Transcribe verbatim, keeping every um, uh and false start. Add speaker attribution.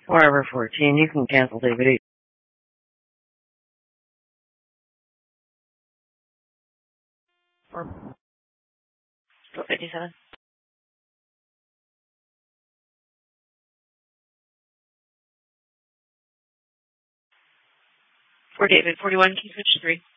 Speaker 1: Forever fourteen, you can cancel David eight. Four fifty-seven. For David, forty-one, key switch three.